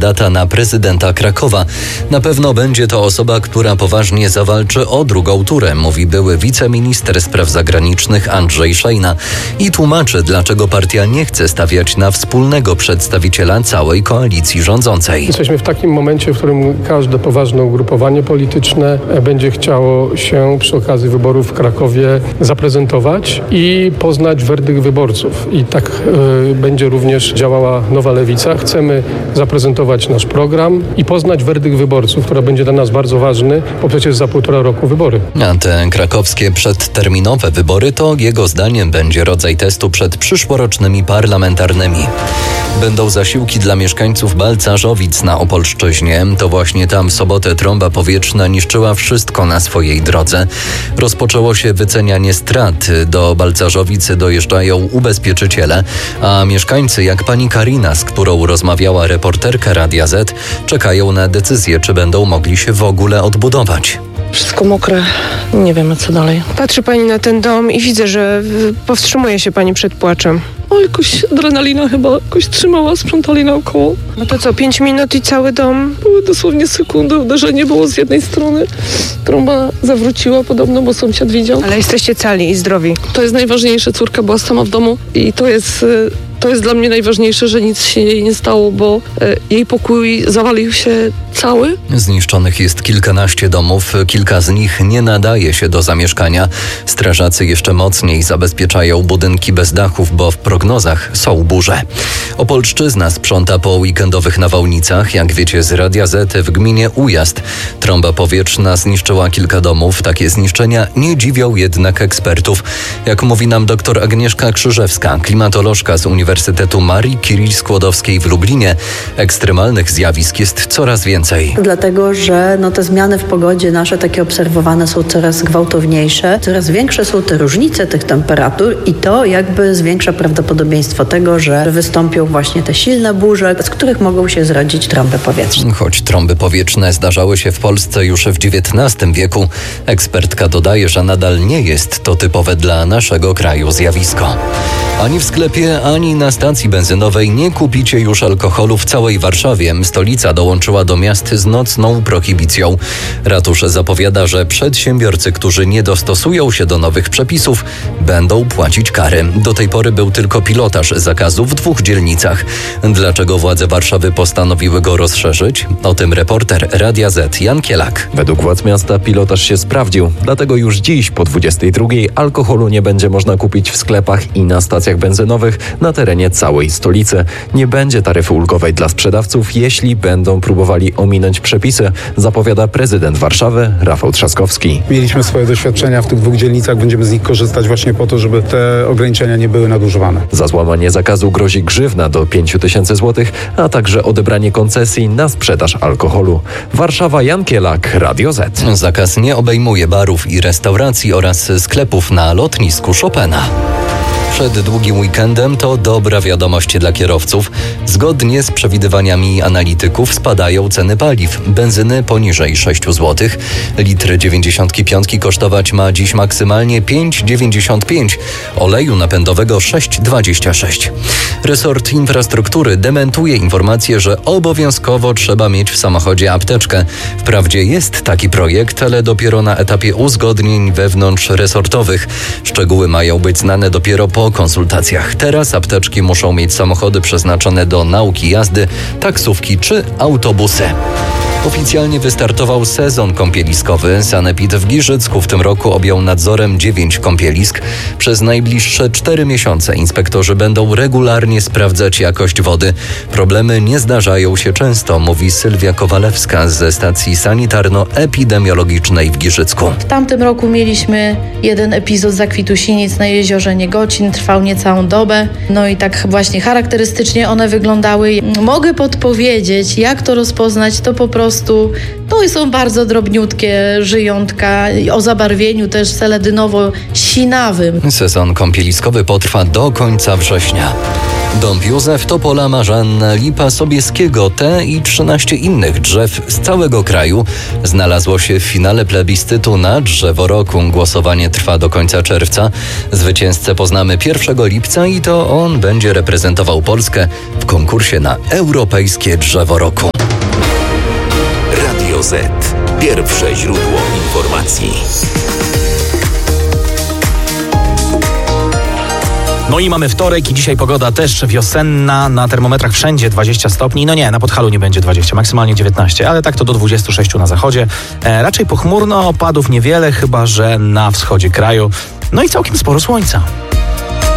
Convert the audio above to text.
kandydata na prezydenta Krakowa. Na pewno będzie to osoba, która poważnie zawalczy o drugą turę, mówi były wiceminister spraw zagranicznych Andrzej Szejna i tłumaczy, dlaczego partia nie chce stawiać na wspólnego przedstawiciela całej koalicji rządzącej. Jesteśmy w takim momencie, w którym każde poważne ugrupowanie polityczne będzie chciało się przy okazji wyborów w Krakowie zaprezentować i poznać werdykt wyborców. I tak będzie również działała Nowa Lewica. Chcemy zaprezentować nasz program i poznać werdykt wyborców, który będzie dla nas bardzo ważny, bo przecież za 1,5 roku wybory. A te krakowskie przedterminowe wybory to jego zdaniem będzie rodzaj testu przed przyszłorocznymi parlamentarnymi. Będą zasiłki dla mieszkańców Balcarzowic na Opolszczyźnie. To właśnie tam w sobotę trąba powietrzna niszczyła wszystko na swojej drodze. Rozpoczęło się wycenianie strat. Do Balcarzowic dojeżdżają ubezpieczyciele, a mieszkańcy jak pani Karina, z którą rozmawiała reporterka Radia Z, czekają na decyzję, czy będą mogli się w ogóle odbudować. Wszystko mokre, nie wiemy co dalej. Patrzy pani na ten dom i widzę, że powstrzymuje się pani przed płaczem. O, jakoś adrenalina chyba jakoś trzymała, sprzątali naokoło. No to co, 5 minut i cały dom? Były dosłownie sekundy, uderzenie było z jednej strony. Trąba zawróciła podobno, bo sąsiad widział. Ale jesteście cali i zdrowi. To jest najważniejsze, córka była sama w domu i to jest dla mnie najważniejsze, że nic się jej nie stało, bo jej pokój zawalił się cały. Zniszczonych jest kilkanaście domów, kilka z nich nie nadaje się do zamieszkania. Strażacy jeszcze mocniej zabezpieczają budynki bez dachów, bo w prognozach są burze. Opolszczyzna sprząta po weekendowych nawałnicach. Jak wiecie z Radia Z, w gminie Ujazd trąba powietrzna zniszczyła kilka domów. Takie zniszczenia nie dziwią jednak ekspertów. Jak mówi nam dr Agnieszka Krzyżewska, klimatolożka z Uniwersytetu Marii Curie-Skłodowskiej w Lublinie, ekstremalnych zjawisk jest coraz więcej. Dlatego, że te zmiany w pogodzie nasze takie obserwowane są coraz gwałtowniejsze, coraz większe są te różnice tych temperatur i to jakby zwiększa prawdopodobieństwo tego, że wystąpią właśnie te silne burze, z których mogą się zrodzić trąby powietrzne. Choć trąby powietrzne zdarzały się w Polsce już w XIX wieku, ekspertka dodaje, że nadal nie jest to typowe dla naszego kraju zjawisko. Ani w sklepie, ani na stacji benzynowej nie kupicie już alkoholu w całej Warszawie. Stolica dołączyła do miast z nocną prohibicją. Ratusz zapowiada, że przedsiębiorcy, którzy nie dostosują się do nowych przepisów, będą płacić kary. Do tej pory był tylko pilotaż zakazu w 2 dzielnicach. Dlaczego władze Warszawy postanowiły go rozszerzyć? O tym reporter Radia Z Jan Kielak. Według władz miasta pilotaż się sprawdził. Dlatego już dziś po 22 alkoholu nie będzie można kupić w sklepach i na stacjach benzynowych na terenie całej stolicy. Nie będzie taryfy ulgowej dla sprzedawców, jeśli będą próbowali ominąć przepisy, zapowiada prezydent Warszawy Rafał Trzaskowski. Mieliśmy swoje doświadczenia w tych 2 dzielnicach, będziemy z nich korzystać właśnie po to, żeby te ograniczenia nie były nadużywane. Za złamanie zakazu grozi grzywna do 5000 zł, a także odebranie koncesji na sprzedaż alkoholu. Warszawa, Jan Kielak, Radio Z. Zakaz nie obejmuje barów i restauracji oraz sklepów na lotnisku Chopina. Przed długim weekendem to dobra wiadomość dla kierowców. Zgodnie z przewidywaniami analityków spadają ceny paliw. Benzyny poniżej 6 zł. Litr 95 kosztować ma dziś maksymalnie 5,95. Oleju napędowego 6,26. Resort Infrastruktury dementuje informację, że obowiązkowo trzeba mieć w samochodzie apteczkę. Wprawdzie jest taki projekt, ale dopiero na etapie uzgodnień wewnątrzresortowych. Szczegóły mają być znane dopiero po konsultacjach. Teraz apteczki muszą mieć samochody przeznaczone do nauki jazdy, taksówki czy autobusy. Oficjalnie wystartował sezon kąpieliskowy. Sanepid w Giżycku w tym roku objął nadzorem 9 kąpielisk. Przez najbliższe 4 miesiące inspektorzy będą regularnie sprawdzać jakość wody. Problemy nie zdarzają się często, mówi Sylwia Kowalewska ze stacji sanitarno-epidemiologicznej w Giżycku. W tamtym roku mieliśmy jeden epizod zakwitu sinic na jeziorze Niegocin. Trwał niecałą dobę. No i tak właśnie charakterystycznie one wyglądały. Mogę podpowiedzieć, jak to rozpoznać, to po prostu to są bardzo drobniutkie żyjątka o zabarwieniu też seledynowo-sinawym. Sezon kąpieliskowy potrwa do końca września. Dąb Józef, Topola, Marzanna, Lipa Sobieskiego, te i 13 innych drzew z całego kraju znalazło się w finale plebiscytu na drzewo roku. Głosowanie trwa do końca czerwca. Zwycięzcę poznamy 1 lipca i to on będzie reprezentował Polskę w konkursie na Europejskie Drzewo Roku. Z. Pierwsze źródło informacji. No i mamy wtorek i dzisiaj pogoda też wiosenna, na termometrach wszędzie 20 stopni. No nie, na Podhalu nie będzie 20, maksymalnie 19, ale tak to do 26 na zachodzie. Raczej pochmurno, opadów niewiele, chyba że na wschodzie kraju. No i całkiem sporo słońca.